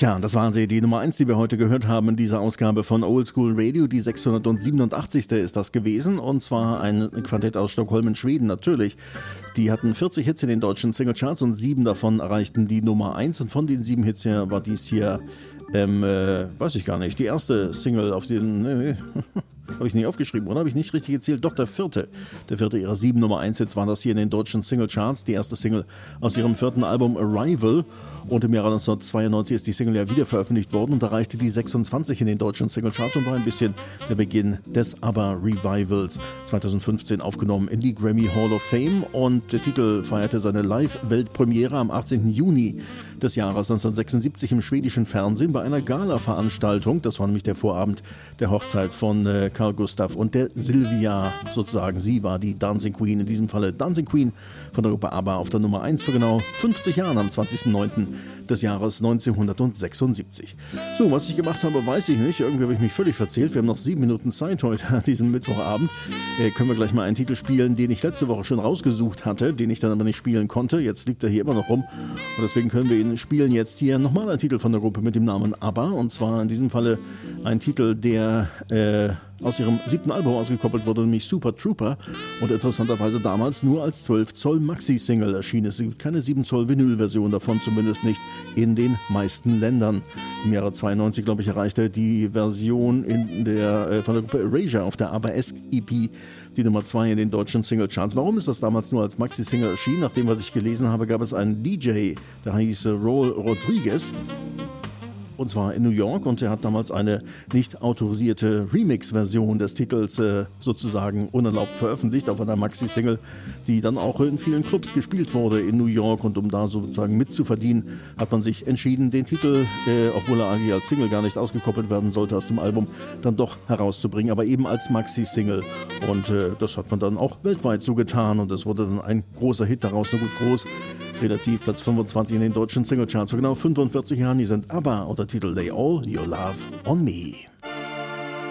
Tja, das war sie, die Nummer 1, die wir heute gehört haben in dieser Ausgabe von Oldschool Radio. Die 687. ist das gewesen, und zwar ein Quartett aus Stockholm in Schweden natürlich. Die hatten 40 Hits in den deutschen Singlecharts und 7 davon erreichten die Nummer 1. Und von den 7 Hits her war dies hier, weiß ich gar nicht, die erste Single auf den... Habe ich nicht aufgeschrieben, oder? Habe ich nicht richtig gezählt? Doch, der vierte ihrer 7 Nummer 1 Hits war das hier in den deutschen Singlecharts. Die erste Single aus ihrem 4. Album Arrival. Und im Jahre 1992 ist die Single ja wieder veröffentlicht worden und erreichte die 26 in den deutschen Singlecharts und war ein bisschen der Beginn des ABBA-Revivals. 2015 aufgenommen in die Grammy Hall of Fame, und der Titel feierte seine Live-Weltpremiere am 18. Juni des Jahres 1976 im schwedischen Fernsehen bei einer Gala-Veranstaltung. Das war nämlich der Vorabend der Hochzeit von Carl Gustaf und der Silvia sozusagen. Sie war die Dancing Queen, in diesem Falle Dancing Queen von der Gruppe ABBA auf der Nummer 1 vor genau 50 Jahren am 20.09. des Jahres 1976. So, was ich gemacht habe, weiß ich nicht. Irgendwie habe ich mich völlig verzählt. Wir haben noch 7 Minuten Zeit heute an diesem Mittwochabend. Können wir gleich mal einen Titel spielen, den ich letzte Woche schon rausgesucht hatte, den ich dann aber nicht spielen konnte. Jetzt liegt er hier immer noch rum und deswegen können wir ihn spielen. Jetzt hier nochmal ein Titel von der Gruppe mit dem Namen ABBA, und zwar in diesem Falle ein Titel, der aus ihrem 7. Album ausgekoppelt wurde, nämlich Super Trooper, und interessanterweise damals nur als 12 Zoll Maxi-Single erschienen. Es gibt keine 7 Zoll Vinyl-Version davon, zumindest nicht in den meisten Ländern. Im Jahre 92, glaube ich, erreichte die Version von der Gruppe Erasure auf der ABBA-esque EP die Nummer 2 in den deutschen Singlecharts. Warum ist das damals nur als Maxi-Single erschienen? Nach dem, was ich gelesen habe, gab es einen DJ, der hieß Raul Rodriguez, und zwar in New York, und er hat damals eine nicht autorisierte Remix-Version des Titels sozusagen unerlaubt veröffentlicht auf einer Maxi-Single, die dann auch in vielen Clubs gespielt wurde in New York, und um da sozusagen mitzuverdienen, hat man sich entschieden, den Titel, obwohl er eigentlich als Single gar nicht ausgekoppelt werden sollte aus dem Album, dann doch herauszubringen, aber eben als Maxi-Single, und das hat man dann auch weltweit so getan, und es wurde dann ein großer Hit daraus, na gut, groß, relativ Platz 25 in den deutschen Singlecharts vor genau 45 Jahren. Die sind ABBA unter Titel Lay All Your Love on Me.